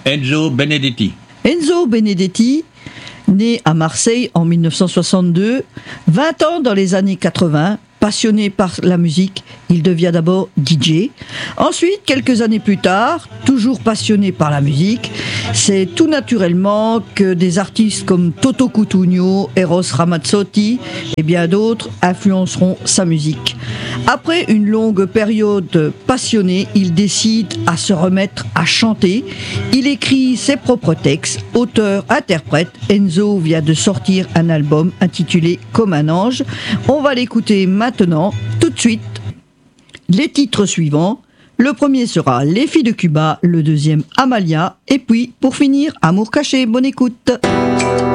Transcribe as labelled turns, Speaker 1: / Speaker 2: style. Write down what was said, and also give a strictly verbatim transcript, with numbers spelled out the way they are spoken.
Speaker 1: Enzo Benedetti.
Speaker 2: Enzo Benedetti, né à Marseille en mille neuf cent soixante-deux, vingt ans dans les années quatre-vingts, passionné par la musique, il devient d'abord D J. Ensuite, quelques années plus tard, toujours passionné par la musique, c'est tout naturellement que des artistes comme Toto Cutugno, Eros Ramazzotti et bien d'autres influenceront sa musique. Après une longue période passionnée, il décide à se remettre à chanter. Il écrit ses propres textes, auteur-interprète. Enzo vient de sortir un album intitulé Comme un ange. On va l'écouter maintenant, tout de suite. Les titres suivants. Le premier sera Les filles de Cuba, le deuxième Amalia, et puis pour finir Amour caché. Bonne écoute.